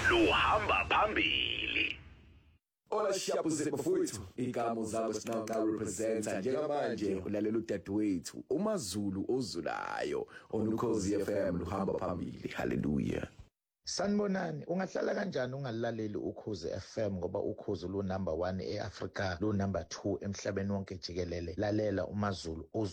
luhamba phambili. Ola siyabuze bafowethu igama zabo sinawuqa representa njengamanje ulalela udadewethu uMaZulu ozulayo onukhozi FM luhamba phambili. Hallelujah. Sanibonani, ungahlala kanjani ungalaleli ukhozi FM ngoba ukhozi lu number 1 eAfrika, lu number 2 emhlabeni wonke jikelele. Lalela uMaZulu